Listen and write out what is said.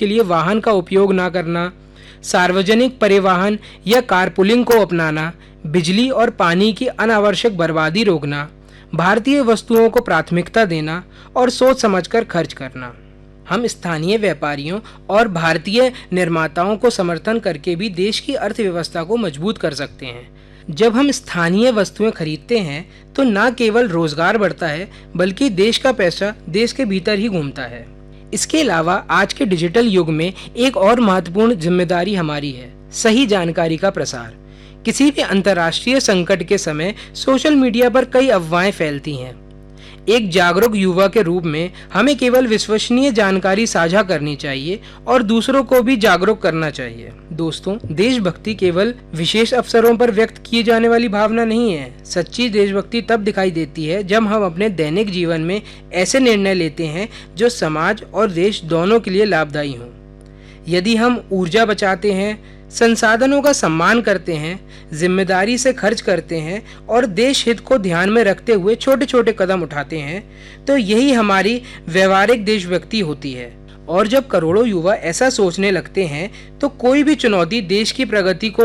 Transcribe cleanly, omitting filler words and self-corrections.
के लिए वाहन का उपयोग न करना, सार्वजनिक परिवहन या कारपूलिंग को अपनाना, बिजली और पानी की अनावश्यक बर्बादी रोकना, भारतीय वस्तुओं को प्राथमिकता देना और सोच समझकर खर्च करना। हम स्थानीय व्यापारियों और भारतीय निर्माताओं को समर्थन करके भी देश की अर्थव्यवस्था को मजबूत कर सकते हैं। जब हम स्थानीय वस्तुएं खरीदते हैं तो न केवल रोजगार बढ़ता है बल्कि देश का पैसा देश के भीतर ही घूमता है। इसके अलावा आज के डिजिटल युग में एक और महत्वपूर्ण जिम्मेदारी हमारी है, सही जानकारी का प्रसार। किसी भी अंतर्राष्ट्रीय संकट के समय सोशल मीडिया पर कई अफवाहें फैलती हैं। एक जागरूक युवा के रूप में हमें केवल विश्वसनीय जानकारी साझा करनी चाहिए और दूसरों को भी जागरूक करना चाहिए। दोस्तों, देशभक्ति केवल विशेष अवसरों पर व्यक्त किए जाने वाली भावना नहीं है। सच्ची देशभक्ति तब दिखाई देती है जब हम अपने दैनिक जीवन में ऐसे निर्णय लेते हैं जो समाज और देश दोनों के लिए लाभदायी हों। यदि हम ऊर्जा बचाते हैं, संसाधनों का सम्मान करते हैं, जिम्मेदारी से खर्च करते हैं और देश हित को ध्यान में रखते हुए छोटे छोटे कदम उठाते हैं, तो यही हमारी व्यवहारिक देशभक्ति होती है। और जब करोड़ों युवा ऐसा सोचने लगते हैं तो कोई भी चुनौती देश की प्रगति को